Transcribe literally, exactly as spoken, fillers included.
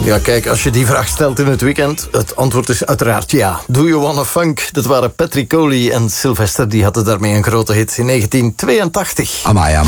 Ja, kijk, als je die vraag stelt in het weekend, het antwoord is uiteraard ja. Do You Wanna Funk? Dat waren Patrick Coley en Sylvester, die hadden daarmee een grote hit in negentien tweeëntachtig. Amai, amai.